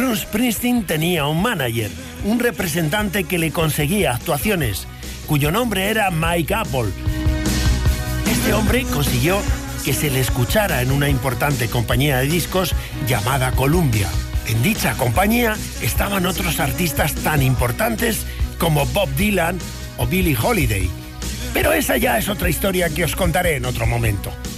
Bruce Springsteen tenía un manager, un representante que le conseguía actuaciones, cuyo nombre era Mike Apple. Este hombre consiguió que se le escuchara en una importante compañía de discos llamada Columbia. En dicha compañía estaban otros artistas tan importantes como Bob Dylan o Billie Holiday. Pero esa ya es otra historia que os contaré en otro momento.